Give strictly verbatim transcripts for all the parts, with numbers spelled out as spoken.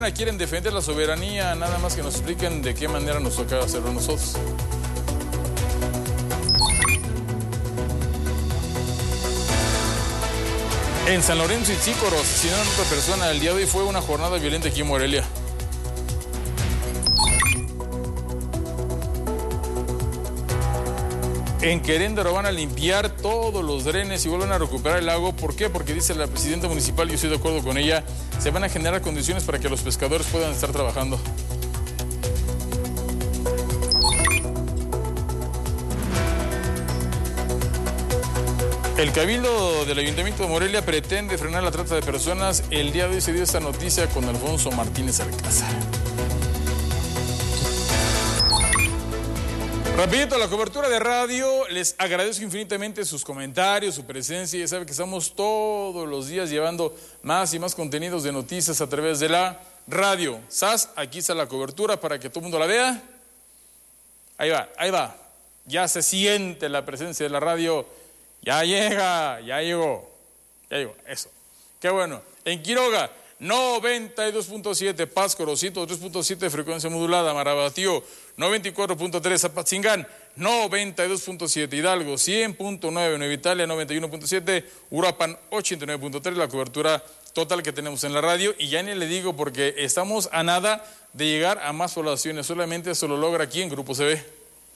Quieren defender la soberanía, nada más que nos expliquen de qué manera nos toca hacerlo nosotros. En San Lorenzo y Chícoro asesinaron a otra persona. El día de hoy fue una jornada violenta aquí en Morelia. En Querétaro van a limpiar todos los drenes y vuelven a recuperar el lago. ¿Por qué? Porque dice la presidenta municipal, yo estoy de acuerdo con ella, se van a generar condiciones para que los pescadores puedan estar trabajando. El Cabildo del Ayuntamiento de Morelia pretende frenar la trata de personas. El día de hoy se dio esta noticia con Alfonso Martínez Alcázar. Rapidito, la cobertura de radio, les agradezco infinitamente sus comentarios, su presencia. Ya saben que estamos todos los días llevando más y más contenidos de noticias a través de la radio. S A S, aquí está la cobertura para que todo el mundo la vea. Ahí va, ahí va. Ya se siente la presencia de la radio. Ya llega, ya llegó, ya llegó, eso. Qué bueno. En Quiroga, noventa y dos punto siete, Pátzcuaro, ciento tres punto siete, frecuencia modulada, Marabatío, noventa y cuatro punto tres, Apatzingán, noventa y dos punto siete, Hidalgo, cien punto nueve, Nueva Italia, noventa y uno punto siete, Uruapan, ochenta y nueve punto tres, la cobertura total que tenemos en la radio. Y ya ni le digo porque estamos a nada de llegar a más poblaciones, solamente eso lo logra aquí en Grupo C B.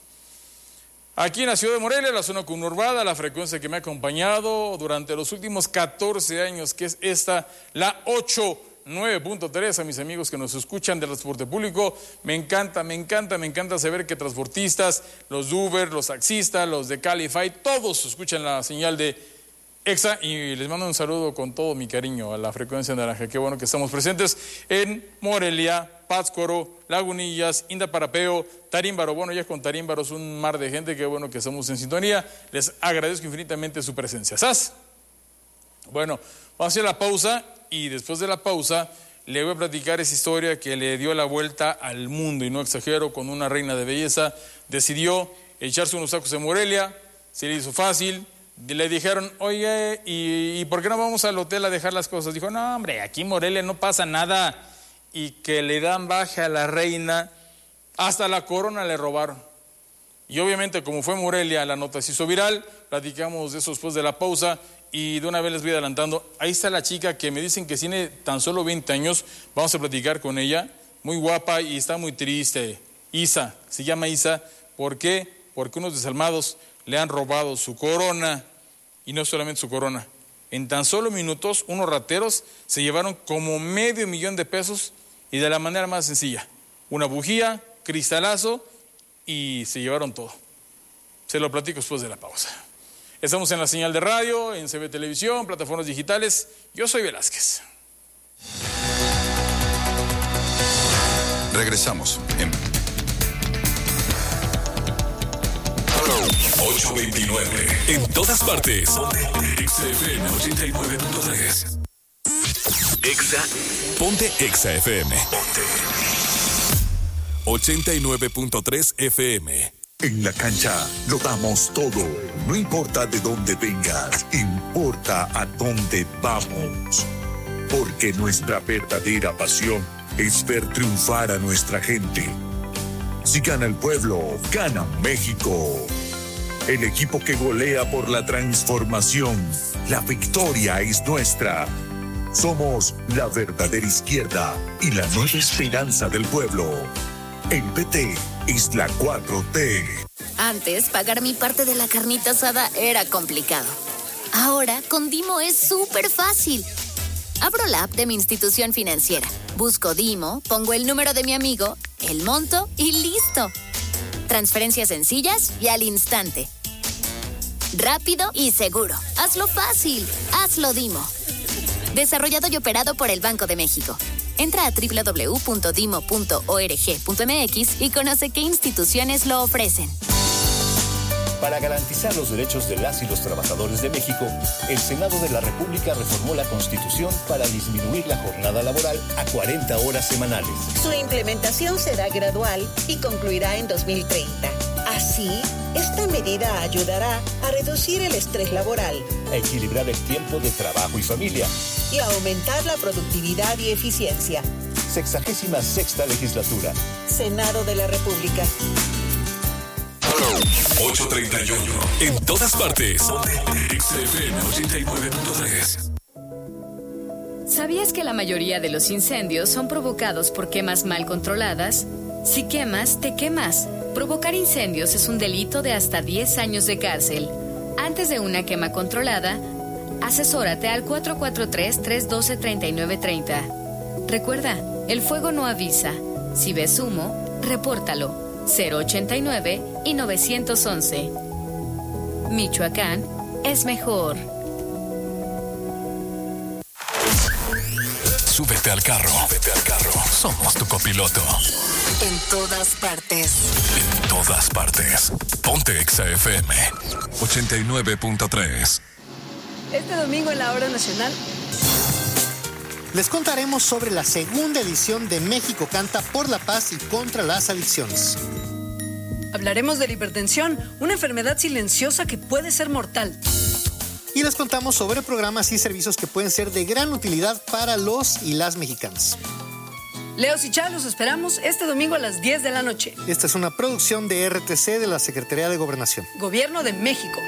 Aquí en la ciudad de Morelia, la zona conurbada, la frecuencia que me ha acompañado durante los últimos catorce años, que es esta, la ochenta y nueve punto tres, a mis amigos que nos escuchan del transporte público. Me encanta, me encanta, me encanta saber que transportistas, los Uber, los taxistas, los de Calify, todos escuchan la señal de Exa, y les mando un saludo con todo mi cariño a la frecuencia naranja. Qué bueno que estamos presentes en Morelia, Pátzcuaro, Lagunillas, Indaparapeo, Tarímbaro. Bueno, ya con Tarímbaro es un mar de gente, qué bueno que estamos en sintonía. Les agradezco infinitamente su presencia. ¿Sas? Bueno, vamos a hacer la pausa y después de la pausa le voy a platicar esa historia que le dio la vuelta al mundo, y no exagero, con una reina de belleza. Decidió echarse unos tacos en Morelia, se le hizo fácil. Le dijeron, oye, ¿y, ¿y por qué no vamos al hotel a dejar las cosas? Dijo, no, hombre, aquí en Morelia no pasa nada. Y que le dan baja a la reina, hasta la corona le robaron. Y obviamente, como fue Morelia, la nota se hizo viral. Platicamos de eso después de la pausa, y de una vez les voy adelantando. Ahí está la chica que me dicen que tiene tan solo veinte años. Vamos a platicar con ella. Muy guapa y está muy triste. Isa, se llama Isa. ¿Por qué? Porque unos desalmados le han robado su corona, y no solamente su corona. En tan solo minutos, unos rateros se llevaron como medio millón de pesos, y de la manera más sencilla. Una bujía, cristalazo, y se llevaron todo. Se lo platico después de la pausa. Estamos en la señal de radio, en C B Televisión, plataformas digitales. Yo soy Velázquez. Regresamos en ocho veintinueve. En todas partes. Exa F M ochenta y nueve punto tres. Exa. Ponte Exa F M. Ponte. ochenta y nueve punto tres F M. En la cancha lo damos todo. No importa de dónde vengas, importa a dónde vamos. Porque nuestra verdadera pasión es ver triunfar a nuestra gente. Si gana el pueblo, gana México. El equipo que golea por la transformación. La victoria es nuestra. Somos la verdadera izquierda y la nueva esperanza del pueblo. El P T es la cuatro T. Antes, pagar mi parte de la carnita asada era complicado. Ahora, con Dimo es súper fácil. Abro la app de mi institución financiera, busco Dimo, pongo el número de mi amigo, el monto y listo. Transferencias sencillas y al instante. Rápido y seguro. Hazlo fácil. Hazlo Dimo. Desarrollado y operado por el Banco de México. Entra a doble u doble u doble u punto dimo punto org punto m x y conoce qué instituciones lo ofrecen. Para garantizar los derechos de las y los trabajadores de México, el Senado de la República reformó la Constitución para disminuir la jornada laboral a cuarenta horas semanales. Su implementación será gradual y concluirá en dos mil treinta. Así, esta medida ayudará a reducir el estrés laboral, a equilibrar el tiempo de trabajo y familia y a aumentar la productividad y eficiencia. sexagésima sexta legislatura. Senado de la República. ocho treinta y uno. En todas partes. X F M ochenta y nueve punto tres. ¿Sabías que la mayoría de los incendios son provocados por quemas mal controladas? Si quemas, te quemas. Provocar incendios es un delito de hasta diez años de cárcel. Antes de una quema controlada, asesórate al cuatro cuatro tres, tres uno dos, tres nueve tres cero. Recuerda, el fuego no avisa. Si ves humo, repórtalo. cero ochenta y nueve y nueve once. Michoacán es mejor. Súbete al carro. Súbete al carro. Somos tu copiloto. En todas partes. En todas partes. Ponte Exa F M ochenta y nueve punto tres. Este domingo en la Hora Nacional les contaremos sobre la segunda edición de México Canta por la Paz y contra las Adicciones. hablaremos de la hipertensión, una enfermedad silenciosa que puede ser mortal. Y les contamos sobre programas y servicios que pueden ser de gran utilidad para los y las mexicanas. Leo y Chá, los esperamos este domingo a las diez de la noche. Esta es una producción de R T C de la Secretaría de Gobernación. Gobierno de México.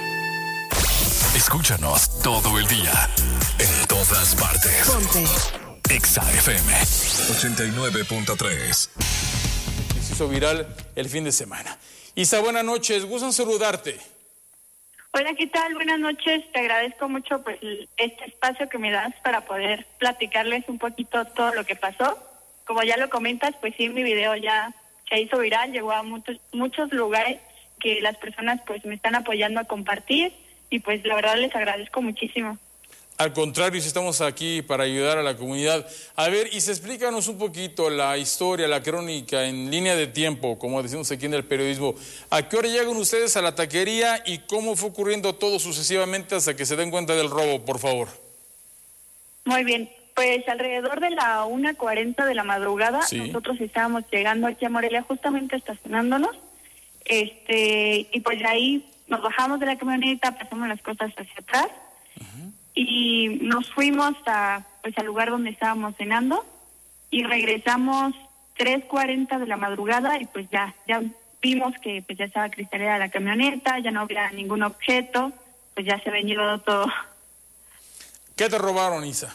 Escúchanos todo el día, en todas partes. Ponte Exa F M ochenta y nueve punto tres. Se hizo viral el fin de semana. Isa, buenas noches, gustan saludarte. Hola, ¿qué tal? Buenas noches. Te agradezco mucho pues este espacio que me das para poder platicarles un poquito todo lo que pasó. Como ya lo comentas, pues sí, mi video ya se hizo viral, llegó a muchos muchos lugares que las personas pues me están apoyando a compartir y pues la verdad les agradezco muchísimo. Al contrario, estamos aquí para ayudar a la comunidad. A ver, Isa, explícanos un poquito la historia, la crónica en línea de tiempo, como decimos aquí en el periodismo. ¿A qué hora llegan ustedes a la taquería y cómo fue ocurriendo todo sucesivamente hasta que se den cuenta del robo, por favor? Muy bien, pues alrededor de la una cuarenta de la madrugada, sí. Nosotros estábamos llegando aquí a Morelia justamente estacionándonos, este y pues de ahí nos bajamos de la camioneta, pasamos las cosas hacia atrás, uh-huh. Y nos fuimos a pues al lugar donde estábamos cenando y regresamos tres cuarenta de la madrugada y pues ya ya vimos que pues ya estaba cristaleada la camioneta, ya no había ningún objeto, pues ya se había llevado todo. ¿Qué te robaron, Isa?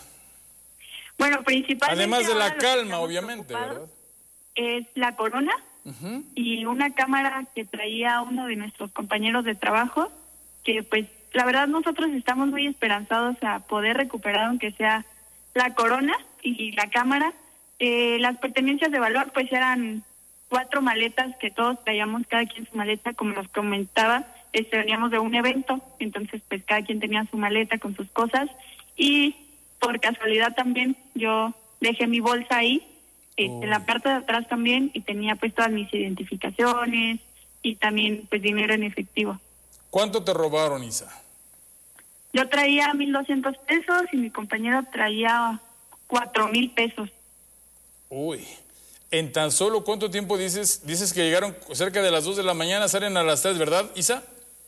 Bueno, principalmente... Además de la calma, obviamente, ¿verdad? Es la corona, uh-huh. Y una cámara que traía uno de nuestros compañeros de trabajo, que pues la verdad nosotros estamos muy esperanzados a poder recuperar aunque sea la corona y la cámara. Eh, las pertenencias de valor pues eran cuatro maletas que todos traíamos, cada quien su maleta, como nos comentaba, este, veníamos de un evento, entonces pues cada quien tenía su maleta con sus cosas y por casualidad también yo dejé mi bolsa ahí, este, oh. en la parte de atrás también, y tenía pues todas mis identificaciones y también pues dinero en efectivo. ¿Cuánto te robaron, Isa? Yo traía mil doscientos pesos y mi compañero traía cuatro mil pesos. Uy, ¿en tan solo cuánto tiempo dices? Dices que llegaron cerca de las dos de la mañana, salen a las tres, ¿verdad, Isa?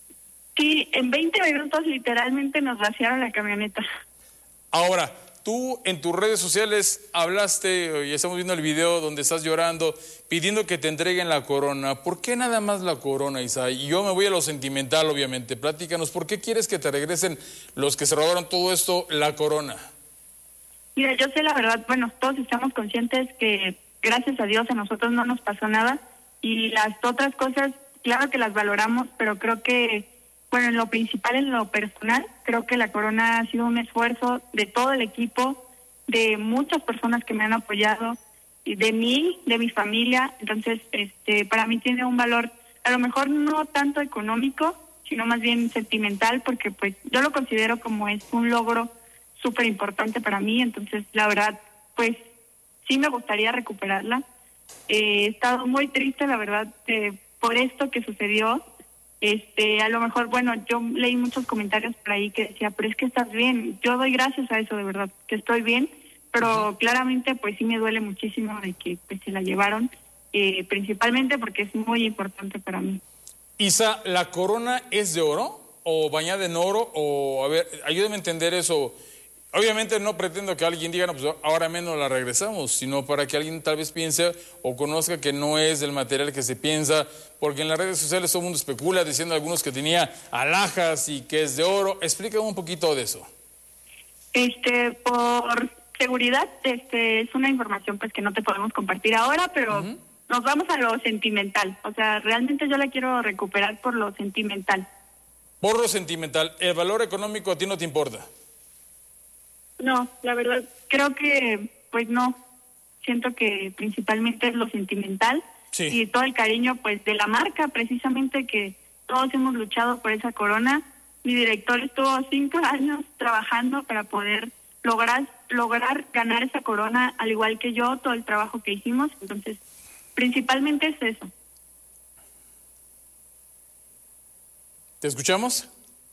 Sí, en veinte minutos literalmente nos vaciaron la camioneta. Ahora, tú en tus redes sociales hablaste, y estamos viendo el video donde estás llorando, pidiendo que te entreguen la corona. ¿Por qué nada más la corona, Isa? Y yo me voy a lo sentimental, obviamente. Platícanos, ¿por qué quieres que te regresen los que se robaron todo esto, la corona? Mira, yo sé la verdad, bueno, todos estamos conscientes que gracias a Dios a nosotros no nos pasó nada. Y las otras cosas, claro que las valoramos, pero creo que... Bueno, en lo principal, en lo personal, creo que la corona ha sido un esfuerzo de todo el equipo, de muchas personas que me han apoyado, y de mí, de mi familia. Entonces, este, para mí tiene un valor, a lo mejor no tanto económico, sino más bien sentimental, porque pues yo lo considero como es un logro súper importante para mí. Entonces, la verdad, pues sí me gustaría recuperarla. Eh, he estado muy triste, la verdad, eh, por esto que sucedió. Este, a lo mejor, bueno, yo leí muchos comentarios por ahí que decía, pero es que estás bien. Yo doy gracias a eso, de verdad, que estoy bien, pero uh-huh. claramente, pues sí me duele muchísimo de que pues, se la llevaron, eh, principalmente porque es muy importante para mí. Isa, ¿la corona es de oro o bañada en oro? O, a ver, ayúdame a entender eso. Obviamente no pretendo que alguien diga, no, pues ahora menos la regresamos, sino para que alguien tal vez piense o conozca que no es del material que se piensa, porque en las redes sociales todo el mundo especula, diciendo algunos que tenía alhajas y que es de oro. Explícame un poquito de eso. Este, por seguridad, este, es una información pues que no te podemos compartir ahora, pero uh-huh. nos vamos a lo sentimental. O sea, realmente yo la quiero recuperar por lo sentimental. Por lo sentimental, ¿el valor económico a ti no te importa? No, la verdad, creo que, pues no. Siento que principalmente es lo sentimental sí. y todo el cariño, pues, de la marca, precisamente, que todos hemos luchado por esa corona. Mi director estuvo cinco años trabajando para poder lograr lograr ganar esa corona, al igual que yo, todo el trabajo que hicimos. Entonces, principalmente es eso. ¿Te escuchamos?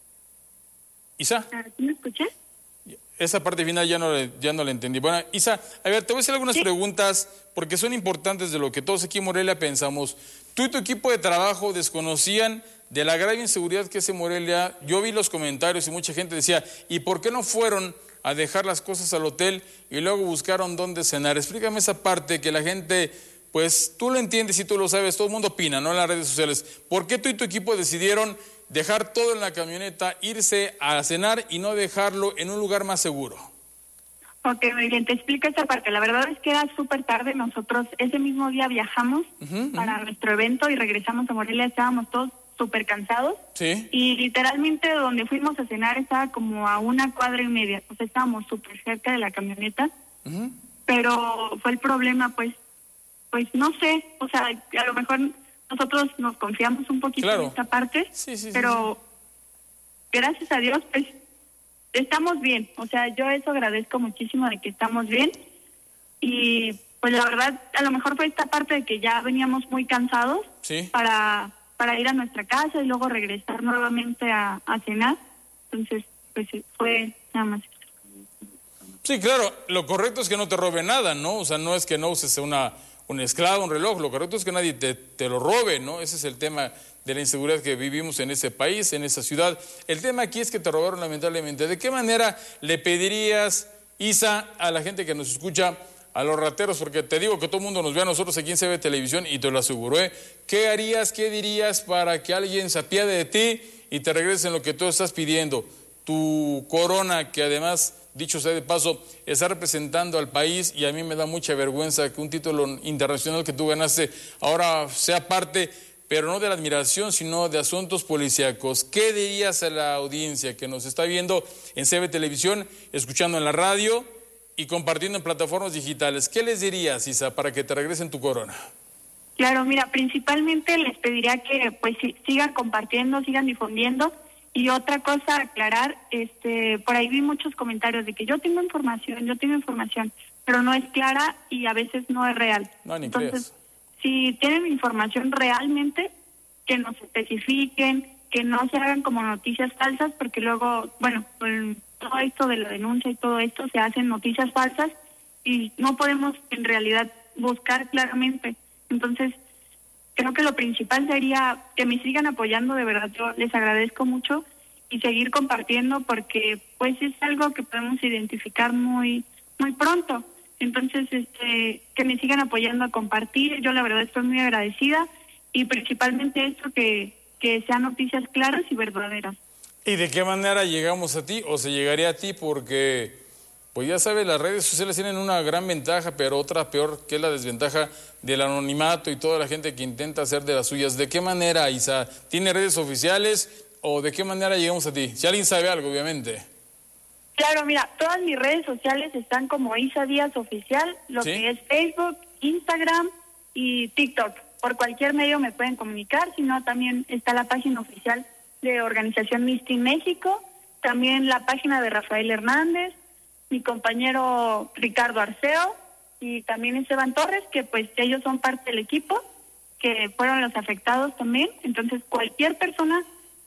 ¿Isa? ¿Sí me escuché? Esa parte final ya no, ya no la entendí. Bueno, Isa, a ver, te voy a hacer algunas ¿Sí? preguntas porque son importantes de lo que todos aquí en Morelia pensamos. Tú y tu equipo de trabajo desconocían de la grave inseguridad que es en Morelia. Yo vi los comentarios y mucha gente decía, ¿y por qué no fueron a dejar las cosas al hotel y luego buscaron dónde cenar? Explícame esa parte que la gente, pues tú lo entiendes y tú lo sabes, todo el mundo opina, ¿no? En las redes sociales. ¿Por qué tú y tu equipo decidieron dejar todo en la camioneta, irse a cenar y no dejarlo en un lugar más seguro? Ok, muy bien, te explico esta parte. La verdad es que era súper tarde. Nosotros ese mismo día viajamos uh-huh, para uh-huh. nuestro evento y regresamos a Morelia. Estábamos todos súper cansados. Sí. Y literalmente donde fuimos a cenar estaba como a una cuadra y media. O sea, estábamos súper cerca de la camioneta. Uh-huh. Pero fue el problema, pues, pues no sé. O sea, a lo mejor nosotros nos confiamos un poquito claro. en esta parte, sí, sí, pero sí, sí. gracias a Dios, pues, estamos bien. O sea, yo eso agradezco muchísimo de que estamos bien. Y, pues, la verdad, a lo mejor fue esta parte de que ya veníamos muy cansados sí. para, para ir a nuestra casa y luego regresar nuevamente a, a cenar. Entonces, pues, fue nada más. Sí, claro, lo correcto es que no te robe nada, ¿no? O sea, no es que no uses una... un esclavo, un reloj, lo correcto es que nadie te, te lo robe, ¿no? Ese es el tema de la inseguridad que vivimos en ese país, en esa ciudad. El tema aquí es que te robaron lamentablemente. ¿De qué manera le pedirías, Isa, a la gente que nos escucha, a los rateros, porque te digo que todo el mundo nos ve a nosotros aquí en C B Televisión y te lo aseguro, ¿eh? ¿Qué harías, qué dirías para que alguien se apiade de ti y te regrese en lo que tú estás pidiendo? Tu corona, que además, dicho sea de paso, está representando al país y a mí me da mucha vergüenza que un título internacional que tú ganaste ahora sea parte, pero no de la admiración, sino de asuntos policíacos. ¿Qué dirías a la audiencia que nos está viendo en C B Televisión, escuchando en la radio y compartiendo en plataformas digitales? ¿Qué les dirías, Isa, para que te regresen tu corona? Claro, mira, principalmente les pediría que pues sigan compartiendo, sigan difundiendo. Y otra cosa, aclarar, este, por ahí vi muchos comentarios de que yo tengo información, yo tengo información, pero no es clara y a veces no es real. No, ni Entonces, crees. Si tienen información realmente, que nos especifiquen, que no se hagan como noticias falsas, porque luego, bueno, con todo esto de la denuncia y todo esto, se hacen noticias falsas y no podemos en realidad buscar claramente. Entonces, creo que lo principal sería que me sigan apoyando, de verdad, yo les agradezco mucho y seguir compartiendo porque pues es algo que podemos identificar muy muy pronto. Entonces, este que me sigan apoyando a compartir, yo la verdad estoy muy agradecida y principalmente esto que, que sean noticias claras y verdaderas. ¿Y de qué manera llegamos a ti o se llegaría a ti? Porque, pues ya sabes, las redes sociales tienen una gran ventaja, pero otra peor, que es la desventaja del anonimato y toda la gente que intenta hacer de las suyas. ¿De qué manera, Isa? ¿Tiene redes oficiales o de qué manera llegamos a ti? Si alguien sabe algo, obviamente. Claro, mira, todas mis redes sociales están como Isa Díaz Oficial, lo ¿Sí? que es Facebook, Instagram y TikTok. Por cualquier medio me pueden comunicar, sino también está la página oficial de Organización Miss Teen México, también la página de Rafael Hernández, mi compañero Ricardo Arceo y también Esteban Torres, que pues ellos son parte del equipo, que fueron los afectados también. Entonces cualquier persona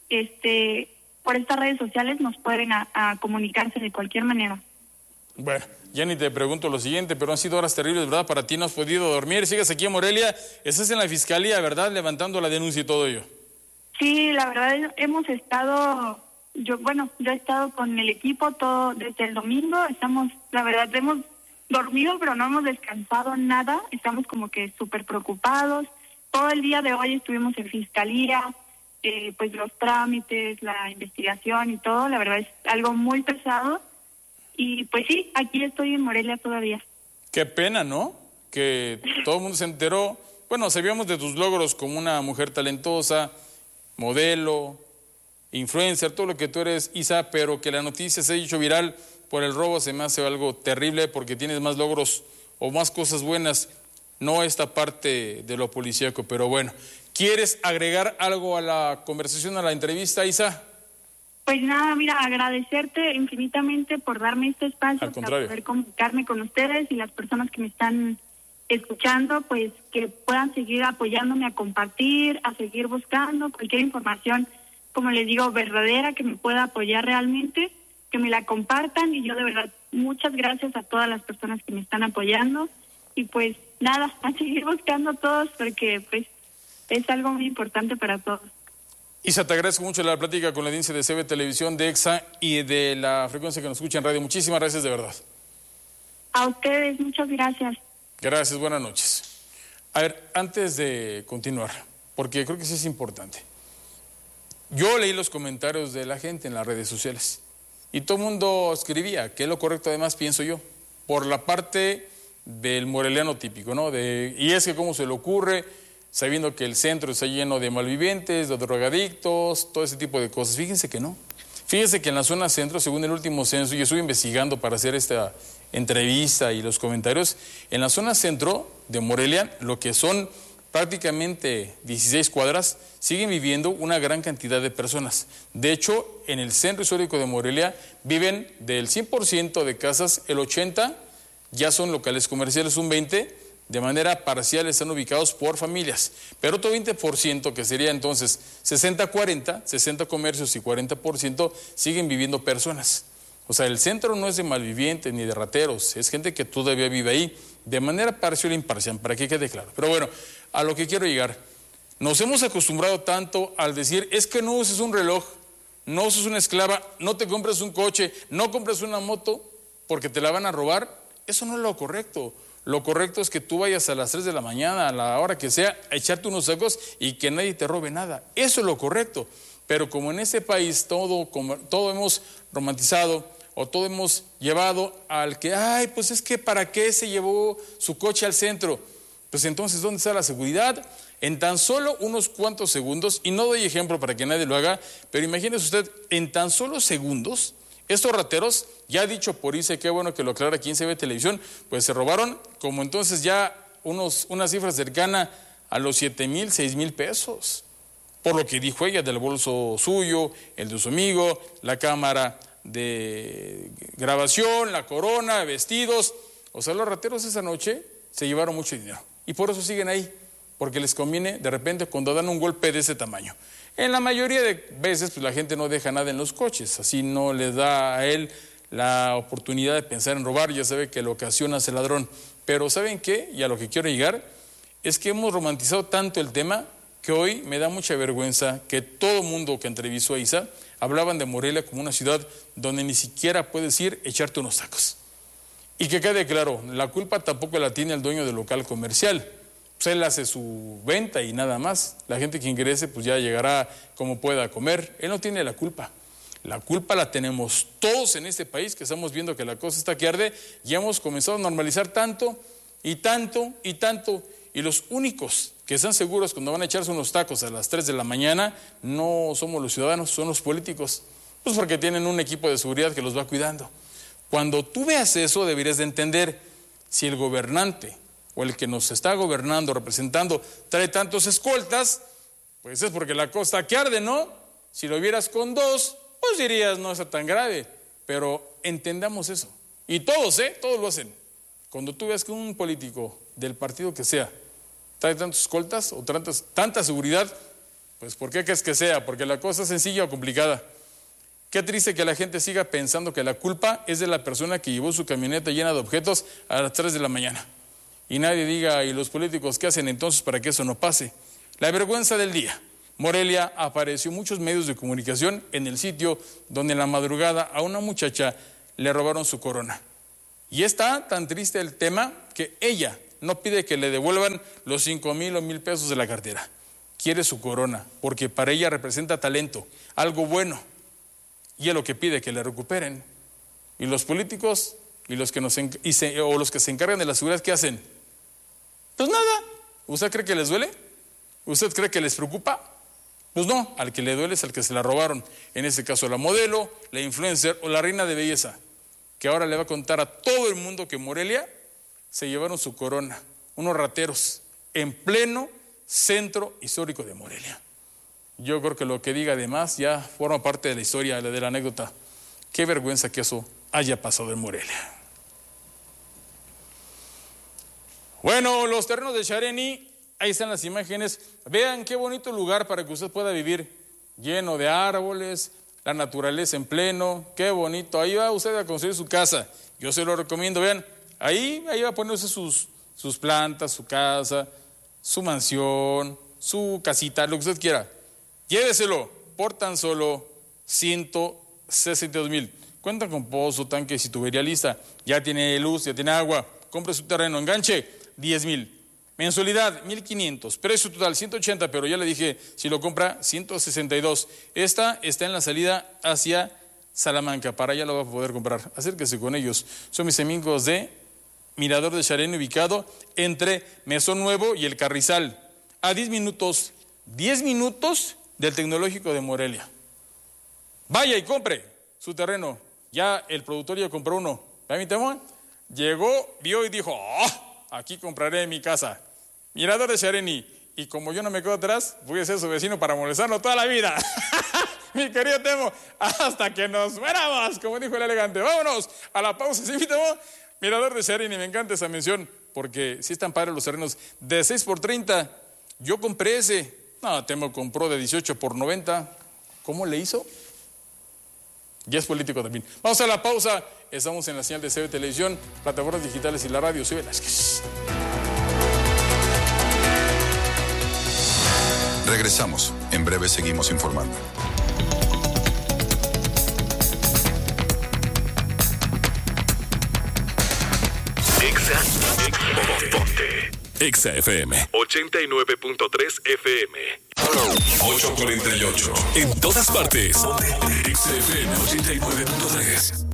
este por estas redes sociales nos pueden a, a comunicarse de cualquier manera. Bueno, ya ni te pregunto lo siguiente, pero han sido horas terribles, ¿verdad? Para ti no has podido dormir, sigues aquí en Morelia, estás en la fiscalía, ¿verdad? Levantando la denuncia y todo ello. Sí, la verdad hemos estado yo, bueno, yo he estado con el equipo todo desde el domingo, estamos, la verdad, hemos dormido, pero no hemos descansado nada, estamos como que súper preocupados. Todo el día de hoy estuvimos en fiscalía, eh, pues los trámites, la investigación y todo, la verdad es algo muy pesado. Y pues sí, aquí estoy en Morelia todavía. Qué pena, ¿no? Que todo el mundo se enteró. Bueno, sabíamos de tus logros como una mujer talentosa, modelo, influencer, todo lo que tú eres, Isa, pero que la noticia se haya hecho viral por el robo se me hace algo terrible porque tienes más logros o más cosas buenas, no esta parte de lo policíaco, pero bueno. ¿Quieres agregar algo a la conversación, a la entrevista, Isa? Pues nada, mira, agradecerte infinitamente por darme este espacio para poder comunicarme con ustedes y las personas que me están escuchando, pues que puedan seguir apoyándome a compartir, a seguir buscando cualquier información, como les digo, verdadera, que me pueda apoyar realmente, que me la compartan y yo de verdad, muchas gracias a todas las personas que me están apoyando y pues nada, a seguir buscando todos porque pues es algo muy importante para todos. Isa, te agradezco mucho la plática con la audiencia de C B Televisión, de EXA y de la frecuencia que nos escucha en radio. Muchísimas gracias, de verdad. A ustedes, muchas gracias. Gracias, buenas noches. A ver, antes de continuar, porque creo que sí es importante. Yo leí los comentarios de la gente en las redes sociales y todo el mundo escribía, que es lo correcto además, pienso yo, por la parte del moreliano típico, ¿no? De, y es que cómo se le ocurre, sabiendo que el centro está lleno de malvivientes, de drogadictos, todo ese tipo de cosas. Fíjense que no. Fíjense que en la zona centro, según el último censo, yo estuve investigando para hacer esta entrevista y los comentarios, en la zona centro de Morelia, lo que son prácticamente dieciséis cuadras, siguen viviendo una gran cantidad de personas. De hecho, en el centro histórico de Morelia viven del cien por ciento de casas, el ochenta por ciento ya son locales comerciales, un veinte por ciento de manera parcial están ubicados por familias, pero otro veinte por ciento, que sería entonces sesenta cuarenta, sesenta comercios y cuarenta por ciento siguen viviendo personas. O sea, el centro no es de malvivientes ni de rateros, es gente que todavía vive ahí, de manera parcial e imparcial, para que quede claro. Pero bueno, a lo que quiero llegar, nos hemos acostumbrado tanto al decir, es que no uses un reloj, no uses una esclava, no te compres un coche, no compres una moto, porque te la van a robar. Eso no es lo correcto. Lo correcto es que tú vayas a las tres de la mañana, a la hora que sea, a echarte unos sacos y que nadie te robe nada. Eso es lo correcto. Pero como en este país todo, como, todo hemos romantizado o todo hemos llevado al que, ay, pues es que ¿para qué se llevó su coche al centro? Pues entonces, ¿dónde está la seguridad? En tan solo unos cuantos segundos, y no doy ejemplo para que nadie lo haga, pero imagínese usted, en tan solo segundos, estos rateros, ya dicho por Isa, qué bueno que lo aclara aquí en C B Televisión, pues se robaron como entonces ya unos, una cifra cercana a los siete mil, seis mil pesos. Por lo que dijo ella, del bolso suyo, el de su amigo, la cámara de grabación, la corona, vestidos. O sea, los rateros esa noche se llevaron mucho dinero. Y por eso siguen ahí, porque les conviene de repente cuando dan un golpe de ese tamaño. En la mayoría de veces, pues la gente no deja nada en los coches, así no les da a él la oportunidad de pensar en robar, ya sabe que lo ocasiona ese ladrón. Pero ¿saben qué? Y a lo que quiero llegar, es que hemos romantizado tanto el tema que hoy me da mucha vergüenza que todo mundo que entrevistó a Isa hablaban de Morelia como una ciudad donde ni siquiera puedes ir a echarte unos tacos. Y que quede claro, la culpa tampoco la tiene el dueño del local comercial. Pues él hace su venta y nada más. La gente que ingrese pues ya llegará como pueda comer. Él no tiene la culpa. La culpa la tenemos todos en este país, que estamos viendo que la cosa está que arde. Ya hemos comenzado a normalizar tanto y tanto y tanto. Y los únicos que están seguros cuando van a echarse unos tacos a las tres de la mañana no somos los ciudadanos, son los políticos. Pues porque tienen un equipo de seguridad que los va cuidando. Cuando tú veas eso, deberías de entender, si el gobernante o el que nos está gobernando, representando, trae tantos escoltas, pues es porque la cosa que arde, ¿no? Si lo vieras con dos, pues dirías, no está tan grave. Pero entendamos eso. Y todos, ¿eh? Todos lo hacen. Cuando tú ves que un político del partido que sea trae tantos escoltas o tantas, tanta seguridad, pues ¿por qué crees que sea? Porque la cosa es sencilla o complicada. Qué triste que la gente siga pensando que la culpa es de la persona que llevó su camioneta llena de objetos a las tres de la mañana. Y nadie diga, ¿y los políticos qué hacen entonces para que eso no pase? La vergüenza del día. Morelia apareció muchos medios de comunicación en el sitio donde en la madrugada a una muchacha le robaron su corona. Y está tan triste el tema que ella no pide que le devuelvan los cinco mil o mil pesos de la cartera. Quiere su corona, porque para ella representa talento, algo bueno. Y es lo que pide, que le recuperen. Y los políticos y los que nos en, y se, o los que se encargan de la seguridad, ¿qué hacen? Pues nada. ¿Usted cree que les duele? ¿Usted cree que les preocupa? Pues no, al que le duele es al que se la robaron. En este caso la modelo, la influencer o la reina de belleza, que ahora le va a contar a todo el mundo que Morelia se llevaron su corona, unos rateros, en pleno centro histórico de Morelia. Yo creo que lo que diga además ya forma parte de la historia, de la anécdota. Qué vergüenza que eso haya pasado en Morelia. Bueno, los terrenos de Xareni, ahí están las imágenes. Vean qué bonito lugar para que usted pueda vivir, lleno de árboles, la naturaleza en pleno, qué bonito. Ahí va usted a construir su casa. Yo se lo recomiendo, vean, ahí, ahí va a ponerse sus, sus plantas, su casa, su mansión, su casita, lo que usted quiera. Lléveselo por tan solo ciento sesenta y dos mil. Cuentan con pozo, tanques y tubería lista. Ya tiene luz, ya tiene agua. Compre su terreno, enganche, diez mil. Mensualidad, mil quinientos. Precio total, ciento ochenta, pero ya le dije, si lo compra, ciento sesenta y dos. Esta está en la salida hacia Salamanca. Para allá lo va a poder comprar. Acérquese con ellos. Son mis amigos de Mirador de Xareni, ubicado entre Mesón Nuevo y El Carrizal. A diez minutos, diez minutos del Tecnológico de Morelia. Vaya y compre su terreno. Ya el productor ya compró uno. ¿Ve mi temor? Llegó, vio y dijo, oh, aquí compraré mi casa. Mirador de Xareni. Y como yo no me quedo atrás, voy a ser su vecino para molestarlo toda la vida. Mi querido Temo, hasta que nos muéramos, como dijo el elegante. Vámonos a la pausa, ¿sí, mi Temo? Mirador de Xareni, me encanta esa mención, porque sí están padres los terrenos de seis por treinta. Yo compré ese. No, Temo compró de dieciocho por noventa. ¿Cómo le hizo? Ya es político también. Vamos a la pausa. Estamos en la señal de C B Televisión, plataformas digitales y la radio. Soy Velázquez. Regresamos. En breve seguimos informando. Exa, Ponte. Exa F M ochenta y nueve punto tres F M. ocho cuarenta y ocho. En todas partes. Exa F M ochenta y nueve punto tres.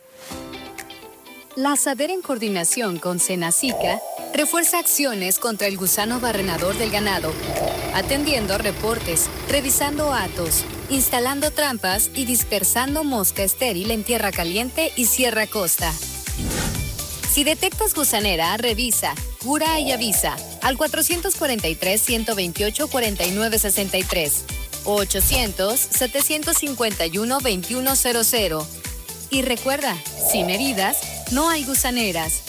La SADER, en coordinación con Senacica, refuerza acciones contra el gusano barrenador del ganado, atendiendo reportes, revisando atos, instalando trampas y dispersando mosca estéril en tierra caliente y Sierra Costa. Si detectas gusanera, revisa, cura y avisa al cuatrocientos cuarenta y tres, ciento veintiocho, cuarenta y nueve sesenta y tres o ochocientos, setecientos cincuenta y uno, veintiuno cero cero. Y recuerda, sin heridas, no hay gusaneras.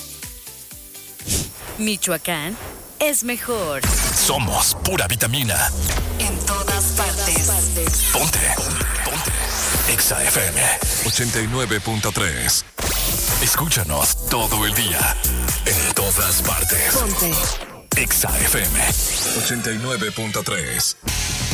Michoacán es mejor. Somos pura vitamina. En todas partes. Ponte. Ponte. Exa F M ochenta y nueve punto tres. Escúchanos todo el día. En todas partes. Ponte. Exa F M ochenta y nueve punto tres.